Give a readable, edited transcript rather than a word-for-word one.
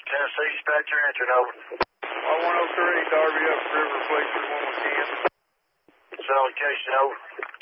Tennessee dispatcher, answer, over. R103, Darby up River, plate 31 with Ken. Salutation, over.